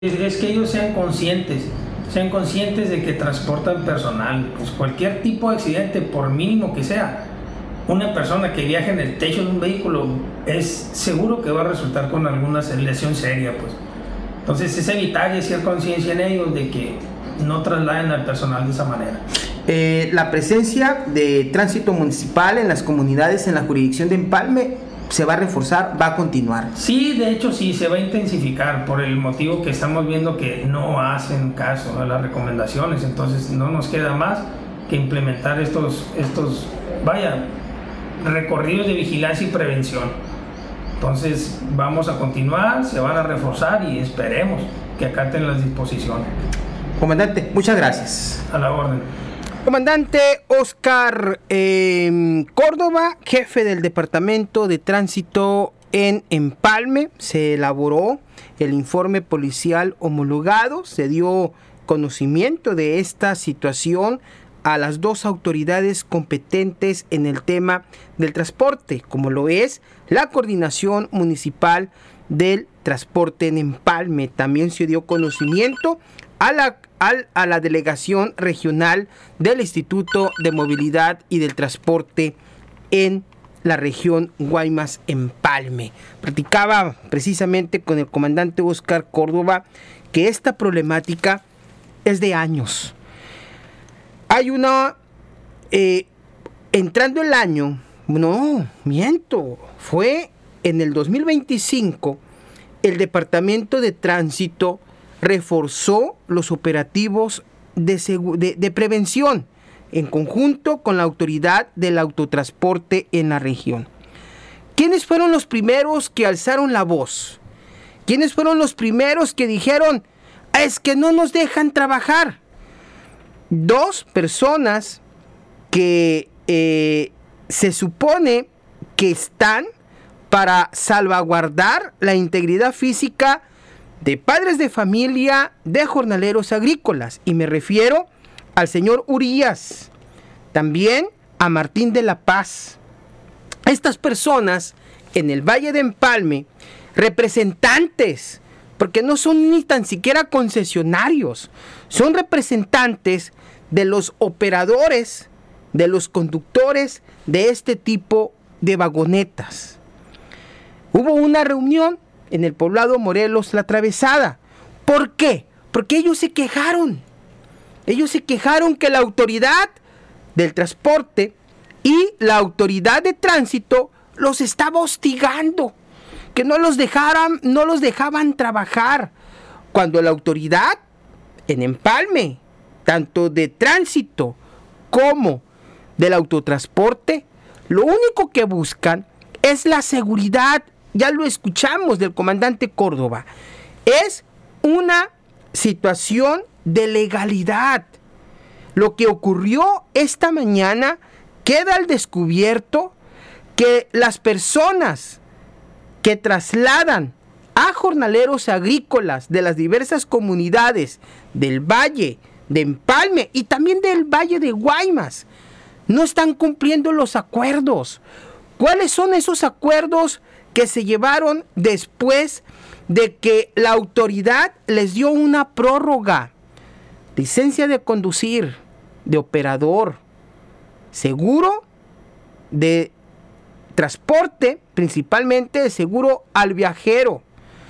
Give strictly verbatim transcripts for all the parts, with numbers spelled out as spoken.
Es que ellos sean conscientes, sean conscientes de que transportan personal. Pues cualquier tipo de accidente, por mínimo que sea, una persona que viaja en el techo de un vehículo es seguro que va a resultar con alguna lesión seria, pues. Entonces es evitar y hacer conciencia en ellos de que no trasladen al personal de esa manera. Eh, la presencia de tránsito municipal en las comunidades en la jurisdicción de Empalme se va a reforzar, va a continuar. Sí, de hecho sí, se va a intensificar por el motivo que estamos viendo que no hacen caso a las recomendaciones. Entonces no nos queda más que implementar estos, estos vaya, recorridos de vigilancia y prevención. Entonces vamos a continuar, se van a reforzar y esperemos que acaten las disposiciones. Comandante, muchas gracias. A la orden. Comandante Oscar eh, Córdoba, jefe del Departamento de Tránsito en Empalme. Se elaboró el informe policial homologado, se dio conocimiento de esta situación a las dos autoridades competentes en el tema del transporte, como lo es la Coordinación Municipal del Transporte en Empalme. También se dio conocimiento a la, a, a la Delegación Regional del Instituto de Movilidad y del Transporte en la región Guaymas-Empalme. Platicaba precisamente con el comandante Oscar Córdoba que esta problemática es de años. Hay una, eh, entrando el año, no, miento, fue en el dos mil veinticinco, el Departamento de Tránsito reforzó los operativos de, segu- de, de prevención en conjunto con la autoridad del autotransporte en la región. ¿Quiénes fueron los primeros que alzaron la voz? ¿Quiénes fueron los primeros que dijeron, es que no nos dejan trabajar? Dos personas que eh, se supone que están para salvaguardar la integridad física de padres de familia, de jornaleros agrícolas, y me refiero al señor Urias, también a Martín de la Paz. Estas personas en el Valle de Empalme, representantes, porque no son ni tan siquiera concesionarios, son representantes de los operadores, de los conductores de este tipo de vagonetas. Hubo una reunión en el poblado Morelos La Atravesada. ¿Por qué? Porque ellos se quejaron. Ellos se quejaron que la autoridad del transporte y la autoridad de tránsito los estaba hostigando, que no los dejaran, no los dejaban trabajar, cuando la autoridad en Empalme, tanto de tránsito como del autotransporte, lo único que buscan es la seguridad. Ya lo escuchamos del comandante Córdoba. Es una situación de legalidad. Lo que ocurrió esta mañana queda al descubierto que las personas que trasladan a jornaleros agrícolas de las diversas comunidades del Valle de Empalme y también del Valle de Guaymas no están cumpliendo los acuerdos. ¿Cuáles son esos acuerdos que se llevaron después de que la autoridad les dio una prórroga? Licencia de conducir, de operador, seguro de transporte, principalmente de seguro al viajero,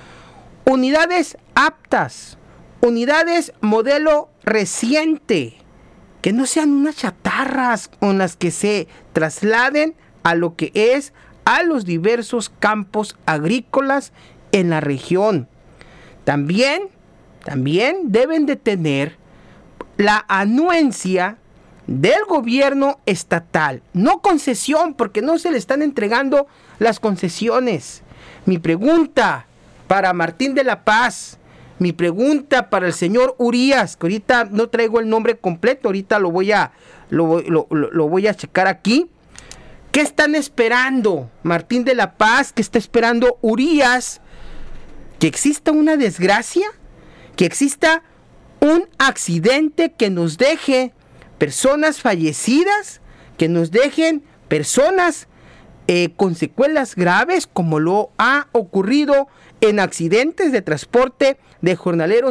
unidades aptas, unidades modelo reciente, que no sean unas chatarras con las que se trasladen a lo que es a los diversos campos agrícolas en la región. También, también deben de tener la anuencia del gobierno estatal, no concesión, porque no se le están entregando las concesiones. Mi pregunta para Martín de la Paz, mi pregunta para el señor Urias, que ahorita no traigo el nombre completo, ahorita lo voy a, lo, lo, lo, lo voy a checar aquí. ¿Qué están esperando Martín de la Paz? ¿Qué está esperando Urias? ¿Que exista una desgracia? ¿Que exista un accidente que nos deje personas fallecidas? ¿Que nos dejen personas eh, con secuelas graves como lo ha ocurrido en accidentes de transporte de jornaleros